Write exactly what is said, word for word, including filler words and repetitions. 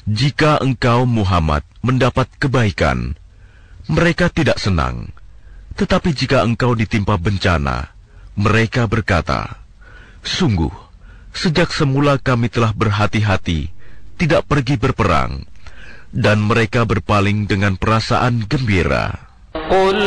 Jika engkau Muhammad mendapat kebaikan, mereka tidak senang. Tetapi jika engkau ditimpa bencana, mereka berkata, sungguh, sejak semula kami telah berhati-hati, tidak pergi berperang, dan mereka berpaling dengan perasaan gembira. Qul